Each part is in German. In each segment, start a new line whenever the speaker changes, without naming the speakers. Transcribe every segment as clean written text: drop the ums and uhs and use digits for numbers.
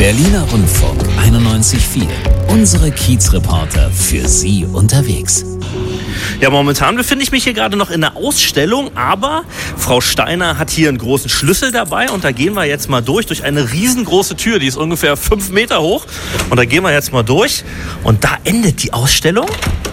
Berliner Rundfunk 91.4. Unsere Kiezreporter für Sie unterwegs.
Ja, momentan befinde ich mich hier gerade noch in der Ausstellung, aber Frau Steiner hat hier einen großen Schlüssel dabei und da gehen wir jetzt mal durch eine riesengroße Tür, die ist ungefähr 5 Meter hoch und da gehen wir jetzt mal durch und da endet die Ausstellung.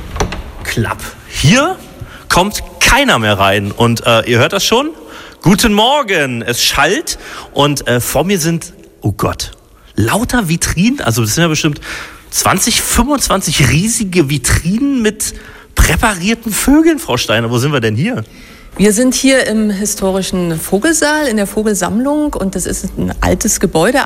Klapp. Hier kommt keiner mehr rein und ihr hört das schon? Guten Morgen, es schallt und vor mir sind, oh Gott, lauter Vitrinen, also das sind ja bestimmt 20, 25 riesige Vitrinen mit präparierten Vögeln, Frau Steiner. Wo sind wir denn hier?
Wir sind hier im historischen Vogelsaal, in der Vogelsammlung und das ist ein altes Gebäude,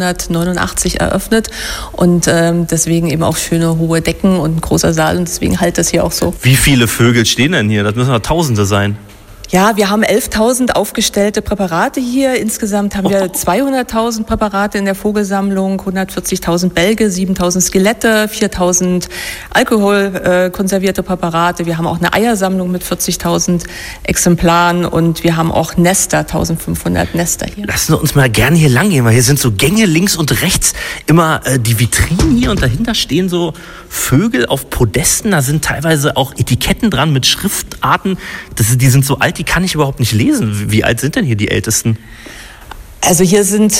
1889 eröffnet und deswegen eben auch schöne hohe Decken und ein großer Saal und deswegen halt das hier auch so.
Wie viele Vögel stehen denn hier? Das müssen ja Tausende sein.
Ja, wir haben 11.000 aufgestellte Präparate hier. Insgesamt haben wir 200.000 Präparate in der Vogelsammlung, 140.000 Bälge, 7.000 Skelette, 4.000 alkoholkonservierte Präparate. Wir haben auch eine Eiersammlung mit 40.000 Exemplaren und wir haben auch Nester, 1.500 Nester hier.
Lassen wir uns mal gerne hier lang gehen, weil hier sind so Gänge links und rechts immer die Vitrinen hier und dahinter stehen so Vögel auf Podesten. Da sind teilweise auch Etiketten dran mit Schriftarten. Die sind so alt, die kann ich überhaupt nicht lesen. Wie alt sind denn hier die Ältesten?
Also hier sind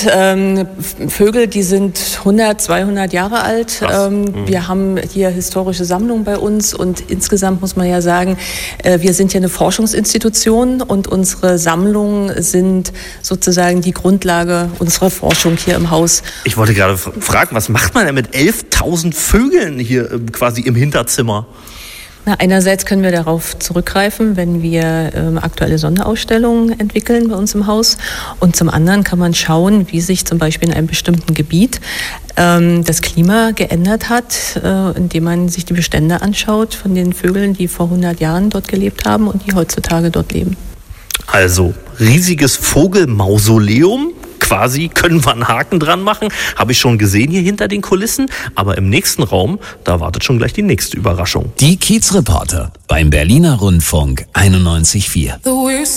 Vögel, die sind 100, 200 Jahre alt. Wir haben hier historische Sammlungen bei uns und insgesamt muss man ja sagen, wir sind hier eine Forschungsinstitution und unsere Sammlungen sind sozusagen die Grundlage unserer Forschung hier im Haus. Ich wollte gerade fragen, was macht man denn mit 11.000 Vögeln hier quasi im Hinterzimmer? Na, einerseits können wir darauf zurückgreifen, wenn wir aktuelle Sonderausstellungen entwickeln bei uns im Haus. Und zum anderen kann man schauen, wie sich zum Beispiel in einem bestimmten Gebiet das Klima geändert hat, indem man sich die Bestände anschaut von den Vögeln, die vor 100 Jahren dort gelebt haben und die heutzutage dort leben.
Also riesiges Vogelmausoleum. Quasi können wir einen Haken dran machen. Habe ich schon gesehen hier hinter den Kulissen. Aber im nächsten Raum, da wartet schon gleich die nächste Überraschung.
Die Kiezreporter beim Berliner Rundfunk 91.4.